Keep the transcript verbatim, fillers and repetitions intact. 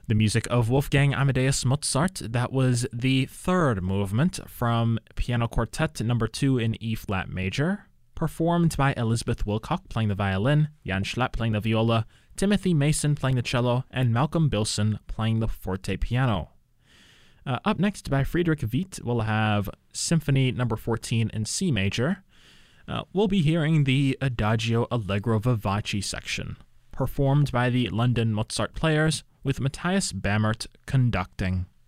The music of Wolfgang Amadeus Mozart, that was the third movement from Piano Quartet number two in E-flat major, performed by Elizabeth Wilcock playing the violin, Jan Schlatt playing the viola, Timothy Mason playing the cello, and Malcolm Bilson playing the forte piano. Uh, up next by Friedrich Witt, we'll have Symphony number fourteen in C major. Uh, we'll be hearing the Adagio Allegro Vivace section, performed by the London Mozart Players, with Matthias Bamert conducting.